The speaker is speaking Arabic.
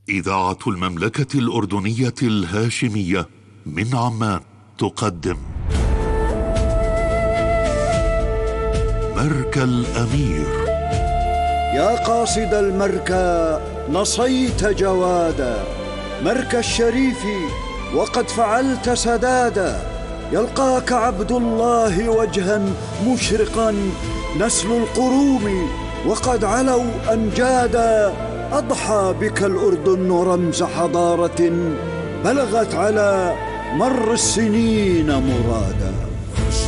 إذاعة المملكة الأردنية الهاشمية من عمان تقدم مركى الأمير. يا قاصد المركى نصيت جوادا، مركى الشريف وقد فعلت سدادا. يلقاك عبد الله وجها مشرقا، نسل القروم وقد علوا أمجادا. أضحى بك الأردن رمز حضارة بلغت على مر السنين مرادا.